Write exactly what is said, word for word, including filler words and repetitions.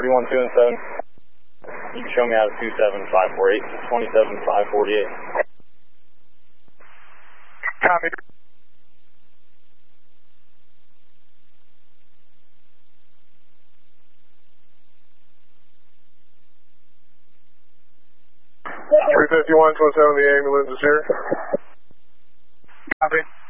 thirty-one two and seven. Show me out of two seven five four eight, twenty-seven five forty-eight. Copy. three fifty-one twenty-seven, the ambulance is here. Copy.